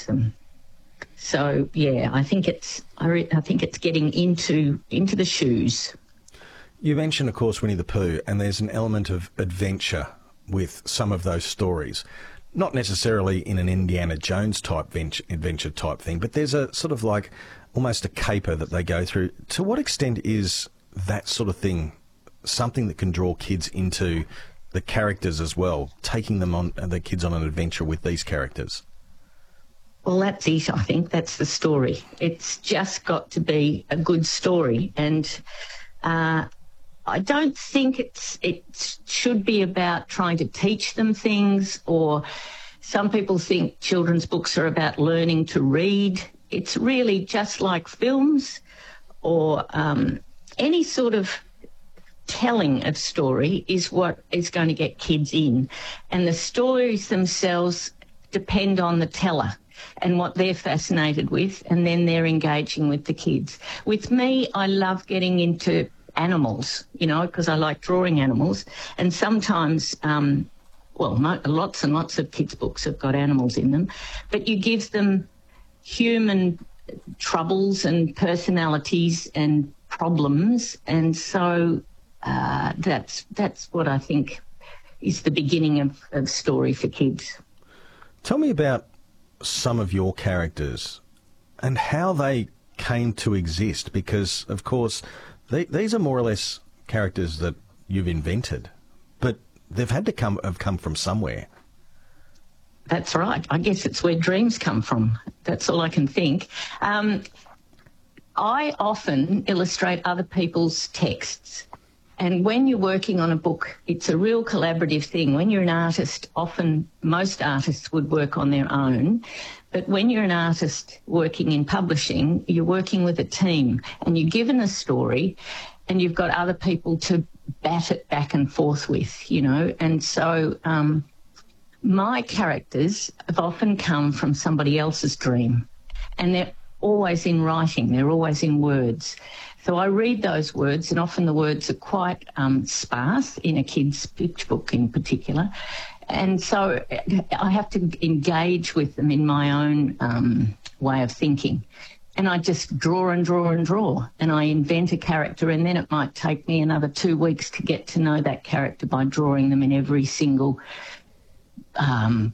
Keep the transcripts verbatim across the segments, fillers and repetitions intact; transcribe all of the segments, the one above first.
them. So yeah, I think it's I, re- I think it's getting into into the shoes. You mentioned, of course, Winnie the Pooh, and there's an element of adventure with some of those stories. Not necessarily in an Indiana Jones type venture, adventure type thing, but there's a sort of like almost a caper that they go through. To what extent is that sort of thing something that can draw kids into the characters as well, taking them on, the kids on an adventure with these characters? Well, that's it. I think that's the story. It's just got to be a good story, and uh, I don't think it's it should be about trying to teach them things, or some people think children's books are about learning to read. It's really just like films or um, any sort of telling of story is what is going to get kids in, and the stories themselves depend on the teller and what they're fascinated with, and then they're engaging with the kids. With me, I love getting into animals, you know, because I like drawing animals, and sometimes, um, well, mo- lots and lots of kids' books have got animals in them, but you give them human troubles and personalities and problems, and so uh, that's that's what I think is the beginning of, of story for kids. Tell me about some of your characters and how they came to exist, because, of course, they, these are more or less characters that you've invented, but they've had to come have come from somewhere. That's right. I guess it's where dreams come from. That's all I can think. Um, I often illustrate other people's texts. And when you're working on a book, it's a real collaborative thing. When you're an artist, often most artists would work on their own. But when you're an artist working in publishing, you're working with a team, and you're given a story and you've got other people to bat it back and forth with, you know. And so um, my characters have often come from somebody else's dream, and they're always in writing. They're always in words. So I read those words, and often the words are quite um, sparse in a kid's picture book in particular. And so I have to engage with them in my own um, way of thinking. And I just draw and draw and draw, and I invent a character, and then it might take me another two weeks to get to know that character by drawing them in every single, um,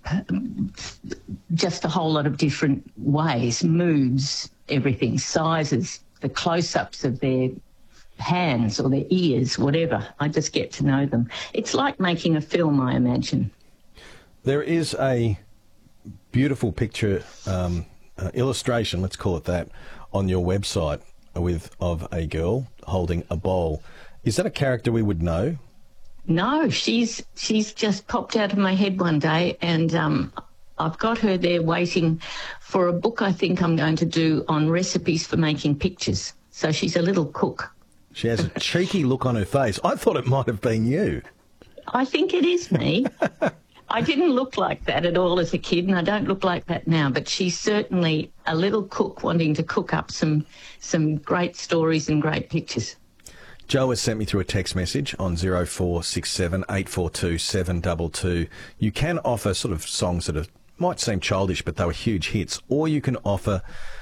just a whole lot of different ways, moods, everything, sizes, the close-ups of their hands or their ears, whatever. I just get to know them. It's like making a film, I imagine. There is a beautiful picture, um, uh, illustration, let's call it that, on your website with of a girl holding a bowl. Is that a character we would know? No, she's she's just popped out of my head one day, and um, I've got her there waiting for a book I think I'm going to do on recipes for making pictures. So she's a little cook. She has a cheeky look on her face. I thought it might have been you. I think it is me. I didn't look like that at all as a kid, and I don't look like that now, but she's certainly a little cook wanting to cook up some some great stories and great pictures. Joe has sent me through a text message on zero four six seven, eight four two, seven two two. You can offer sort of songs that are, might seem childish, but they were huge hits, or you can offer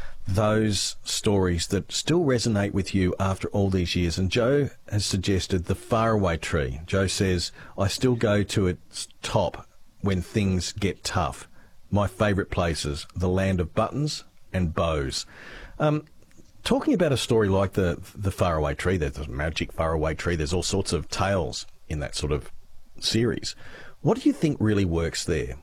those stories that still resonate with you after all these years. And Joe has suggested The Faraway Tree. Joe says, I still go to its top when things get tough. My favourite places, the land of buttons and bows. Um, talking about a story like the the Faraway Tree, there's a magic faraway tree, there's all sorts of tales in that sort of series. What do you think really works there?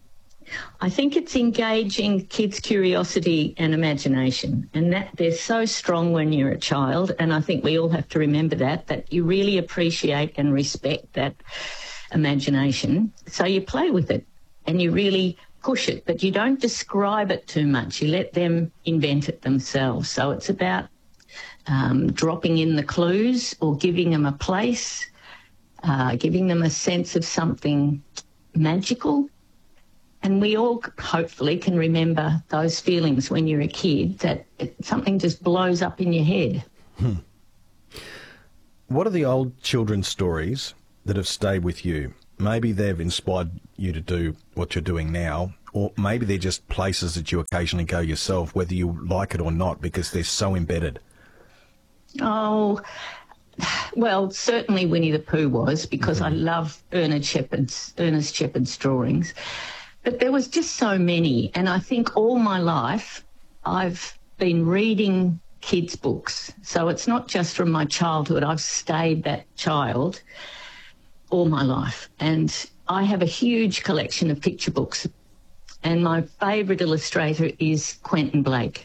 I think it's engaging kids' curiosity and imagination, and that they're so strong when you're a child, and I think we all have to remember that, that you really appreciate and respect that imagination. So you play with it and you really push it, but you don't describe it too much. You let them invent it themselves. So it's about um, dropping in the clues or giving them a place, uh, giving them a sense of something magical. And we all hopefully can remember those feelings when you're a kid, that it, something just blows up in your head. Hmm. What are the old children's stories that have stayed with you? Maybe they've inspired you to do what you're doing now, or maybe they're just places that you occasionally go yourself, whether you like it or not, because they're so embedded? Oh, well, certainly Winnie the Pooh was, because mm-hmm. I love Ernest Shepard's, Ernest Shepard's drawings. But there was just so many, and I think all my life I've been reading kids' books. So it's not just from my childhood. I've stayed that child all my life. And I have a huge collection of picture books. And my favourite illustrator is Quentin Blake.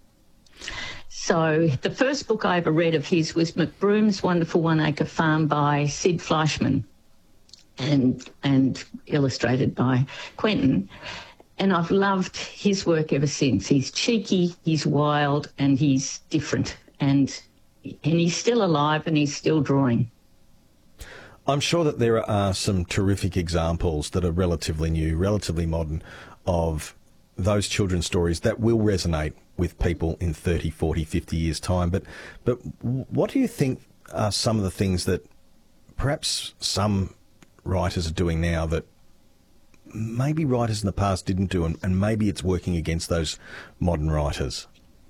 So the first book I ever read of his was McBroom's Wonderful One Acre Farm by Sid Fleischman and, and illustrated by Quentin. And I've loved his work ever since. He's cheeky, he's wild, and he's different. And and he's still alive and he's still drawing. I'm sure that there are some terrific examples that are relatively new, relatively modern, of those children's stories that will resonate with people in thirty, forty, fifty years' time. But, but what do you think are some of the things that perhaps some writers are doing now that maybe writers in the past didn't do, and, and maybe it's working against those modern writers?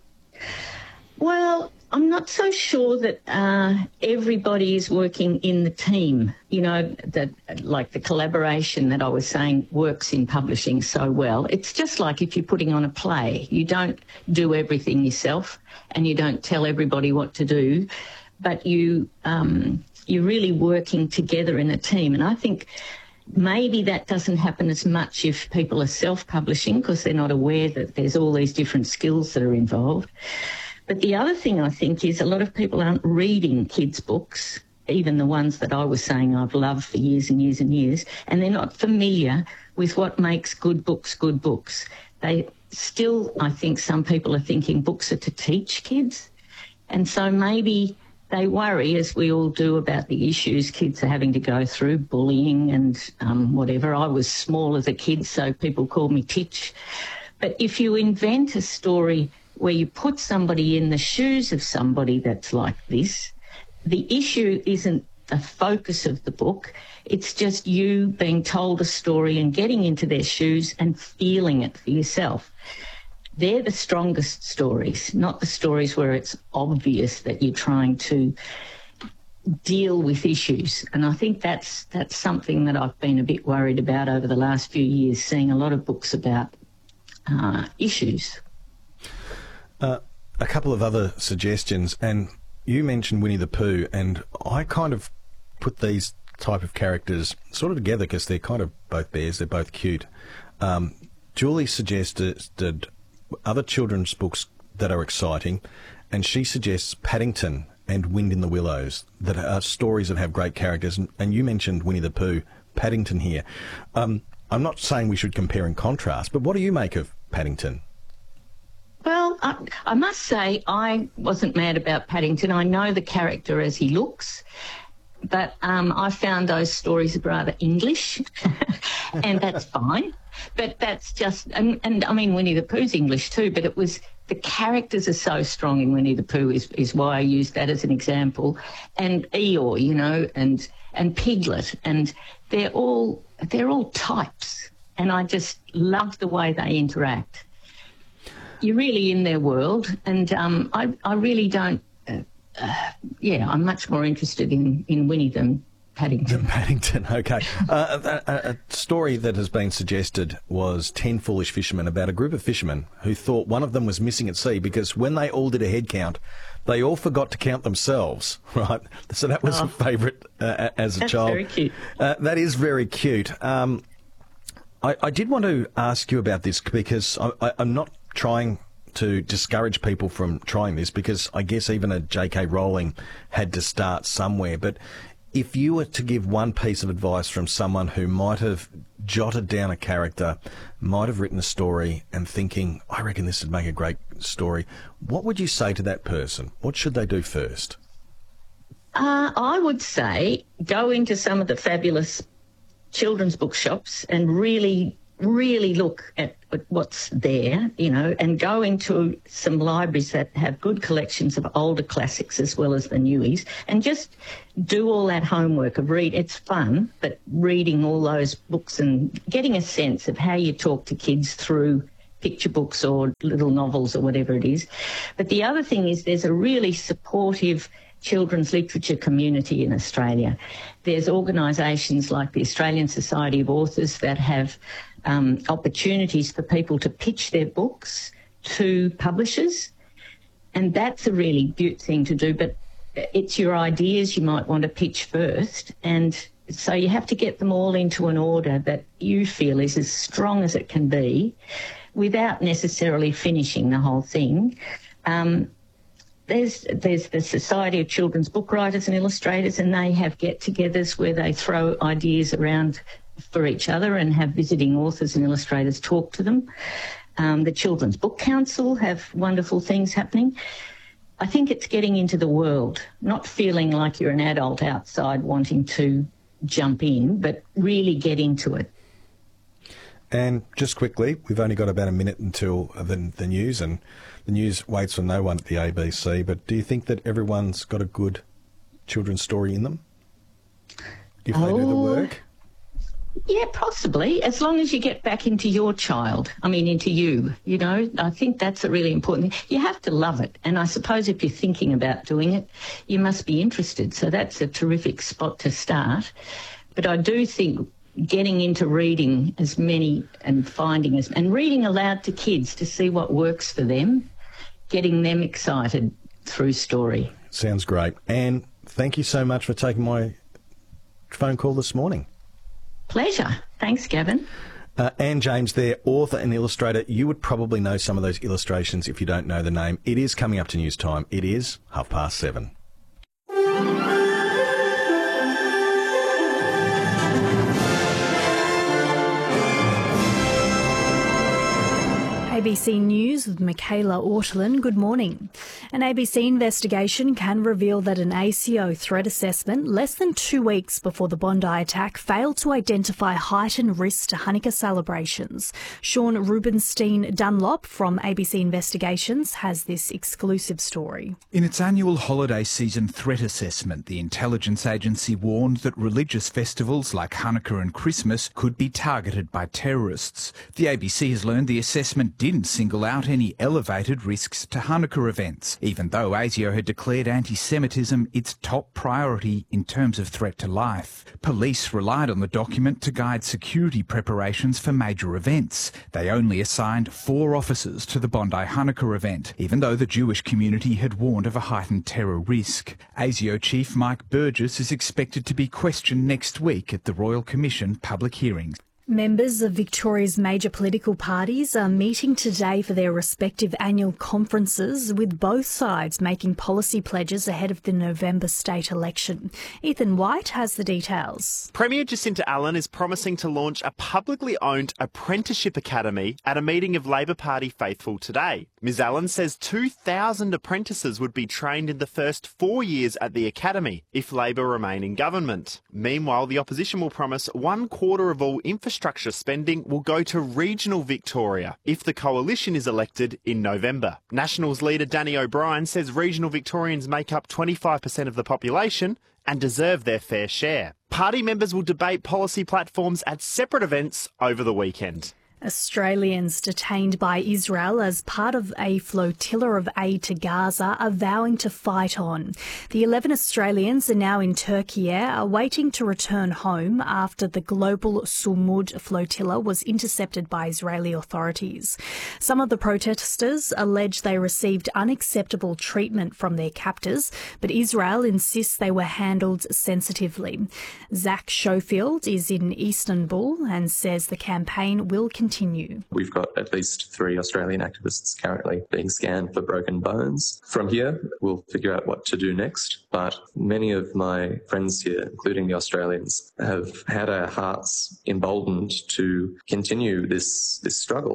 Well, I'm not so sure that uh, everybody is working in the team. You know, that like the collaboration that I was saying works in publishing so well. It's just like if you're putting on a play. You don't do everything yourself and you don't tell everybody what to do, but you, um, you're really working together in a team. And I think maybe that doesn't happen as much if people are self-publishing, because they're not aware that there's all these different skills that are involved. But the other thing I think is a lot of people aren't reading kids' books, even the ones that I was saying I've loved for years and years and years, and they're not familiar with what makes good books good books. They still, I think some people are thinking books are to teach kids. And so maybe they worry, as we all do, about the issues kids are having to go through, bullying and um, whatever. I was small as a kid, so people called me Titch. But if you invent a story where you put somebody in the shoes of somebody that's like this, the issue isn't the focus of the book. It's just you being told a story and getting into their shoes and feeling it for yourself. They're the strongest stories, not the stories where it's obvious that you're trying to deal with issues. And I think that's that's something that I've been a bit worried about over the last few years, seeing a lot of books about uh, issues. Uh, a couple of other suggestions, and you mentioned Winnie the Pooh, and I kind of put these type of characters sort of together because they're kind of both bears, they're both cute. Um, Julie suggested other children's books that are exciting, and she suggests Paddington and Wind in the Willows, that are stories that have great characters, and, and you mentioned Winnie the Pooh, Paddington here. Um, I'm not saying we should compare and contrast, but what do you make of Paddington? Well, I, I must say I wasn't mad about Paddington. I know the character as he looks, but um, I found those stories rather English, and that's fine. But that's just, and, and I mean, Winnie the Pooh's English too, but it was, the characters are so strong in Winnie the Pooh is, is why I used that as an example. And Eeyore, you know, and and Piglet, and they're all, they're all types, and I just love the way they interact. You're really in their world, and um, I, I really don't, uh, uh, yeah, I'm much more interested in, in Winnie than Paddington. Than Paddington, okay. uh, a, a story that has been suggested was Ten Foolish Fishermen, about a group of fishermen who thought one of them was missing at sea because when they all did a head count, they all forgot to count themselves, right? So that was oh, a favourite uh, as a that's child. That's very cute. Uh, that is very cute. Um, I, I did want to ask you about this because I, I, I'm not trying to discourage people from trying this, because I guess even a J K Rowling had to start somewhere. But if you were to give one piece of advice from someone who might have jotted down a character, might have written a story and thinking, I reckon this would make a great story, what would you say to that person? What should they do first? Uh, I would say go into some of the fabulous children's bookshops and really really look at but what's there, you know, and go into some libraries that have good collections of older classics as well as the newies, and just do all that homework of read. It's fun, but reading all those books and getting a sense of how you talk to kids through picture books or little novels or whatever it is. But the other thing is there's a really supportive children's literature community in Australia. There's organisations like the Australian Society of Authors that have um, opportunities for people to pitch their books to publishers, and that's a really good thing to do, but it's your ideas you might want to pitch first, and so you have to get them all into an order that you feel is as strong as it can be without necessarily finishing the whole thing. Um, There's there's the Society of Children's Book Writers and Illustrators, and they have get-togethers where they throw ideas around for each other and have visiting authors and illustrators talk to them. Um, the Children's Book Council have wonderful things happening. I think it's getting into the world, not feeling like you're an adult outside wanting to jump in, but really get into it. And just quickly, we've only got about a minute until the, the news, and the news waits for no one at the A B C, but do you think that everyone's got a good children's story in them? If oh, they do the work? Yeah, possibly, as long as you get back into your child, I mean, into you, you know. I think that's a really important thing. You have to love it, and I suppose if you're thinking about doing it, you must be interested, so that's a terrific spot to start. But I do think getting into reading as many and finding as and reading aloud to kids to see what works for them, getting them excited through story. Sounds great. Anne, thank you so much for taking my phone call this morning. Pleasure. Thanks, Gavin. Uh, Anne James there, author and illustrator. You would probably know some of those illustrations if you don't know the name. It is coming up to news time. It is half past seven. A B C News with Michaela Ortolin. Good morning. An A B C investigation can reveal that an A C O threat assessment less than two weeks before the Bondi attack failed to identify heightened risk to Hanukkah celebrations. Sean Rubenstein Dunlop from A B C Investigations has this exclusive story. In its annual holiday season threat assessment, the intelligence agency warned that religious festivals like Hanukkah and Christmas could be targeted by terrorists. The A B C has learned the assessment didn't single out any elevated risks to Hanukkah events, even though A S I O had declared anti-Semitism its top priority in terms of threat to life. Police relied on the document to guide security preparations for major events. They only assigned four officers to the Bondi Hanukkah event, even though the Jewish community had warned of a heightened terror risk. A S I O Chief Mike Burgess is expected to be questioned next week at the Royal Commission public hearings. Members of Victoria's major political parties are meeting today for their respective annual conferences, with both sides making policy pledges ahead of the November state election. Ethan White has the details. Premier Jacinta Allen is promising to launch a publicly owned apprenticeship academy at a meeting of Labor Party faithful today. Ms Allen says two thousand apprentices would be trained in the first four years at the academy if Labor remain in government. Meanwhile, the opposition will promise one quarter of all infrastructure Infrastructure spending will go to regional Victoria if the coalition is elected in November. Nationals leader Danny O'Brien says regional Victorians make up twenty-five percent of the population and deserve their fair share. Party members will debate policy platforms at separate events over the weekend. Australians detained by Israel as part of a flotilla of aid to Gaza are vowing to fight on. The eleven Australians are now in Turkey awaiting to return home after the global Sulmud flotilla was intercepted by Israeli authorities. Some of the protesters allege they received unacceptable treatment from their captors, but Israel insists they were handled sensitively. Zach Schofield is in Istanbul and says the campaign will continue. Continue. We've got at least three Australian activists currently being scanned for broken bones. From here, we'll figure out what to do next. But many of my friends here, including the Australians, have had our hearts emboldened to continue this, this struggle.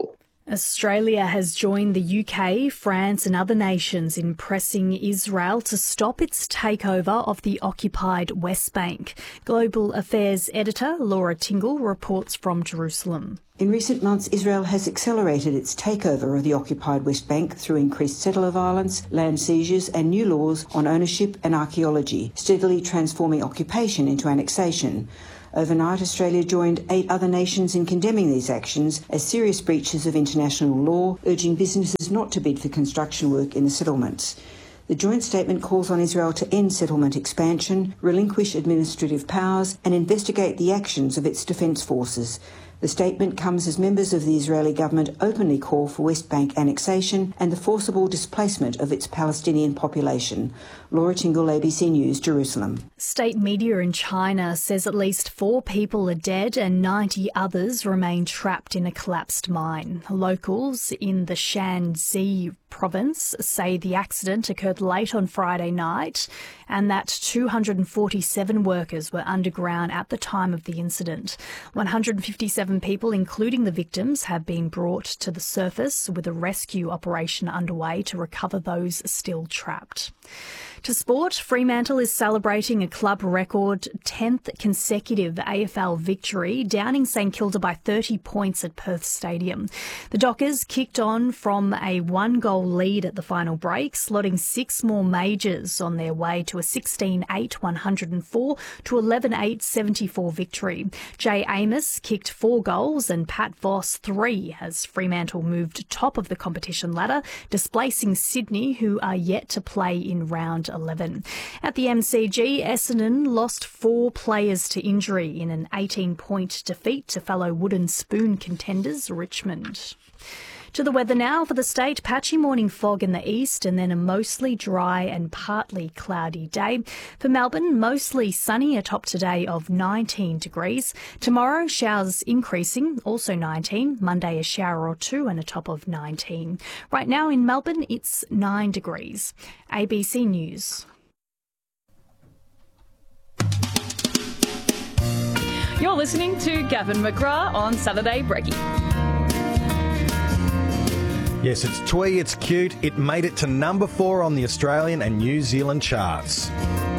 Australia has joined the U K, France and other nations in pressing Israel to stop its takeover of the occupied West Bank. Global Affairs editor Laura Tingle reports from Jerusalem. In recent months, Israel has accelerated its takeover of the occupied West Bank through increased settler violence, land seizures and new laws on ownership and archaeology, steadily transforming occupation into annexation. Overnight, Australia joined eight other nations in condemning these actions as serious breaches of international law, urging businesses not to bid for construction work in the settlements. The joint statement calls on Israel to end settlement expansion, relinquish administrative powers and investigate the actions of its defence forces. The statement comes as members of the Israeli government openly call for West Bank annexation and the forcible displacement of its Palestinian population. Laura Tingle, A B C News, Jerusalem. State media in China says at least four people are dead and ninety others remain trapped in a collapsed mine. Locals in the Shanxi province say the accident occurred late on Friday night and that two hundred forty-seven workers were underground at the time of the incident. one hundred fifty-seven people, including the victims, have been brought to the surface with a rescue operation underway to recover those still trapped. To sport, Fremantle is celebrating a club record tenth consecutive A F L victory, downing St Kilda by thirty points at Perth Stadium. The Dockers kicked on from a one-goal lead at the final break, slotting six more majors on their way to a sixteen eight one oh four to eleven eight seventy-four victory. Jay Amos kicked four goals and Pat Voss three as Fremantle moved top of the competition ladder, displacing Sydney, who are yet to play in round eleven. At the M C G, Essendon lost four players to injury in an eighteen-point defeat to fellow wooden spoon contenders Richmond. To the weather now. For the state, patchy morning fog in the east and then a mostly dry and partly cloudy day. For Melbourne, mostly sunny, a top today of nineteen degrees. Tomorrow, showers increasing, also nineteen. Monday, a shower or two and a top of nineteen. Right now in Melbourne, it's nine degrees. A B C News. You're listening to Gavin McGrath on Saturday Brekkie. Yes, it's twee, it's cute. It made it to number four on the Australian and New Zealand charts.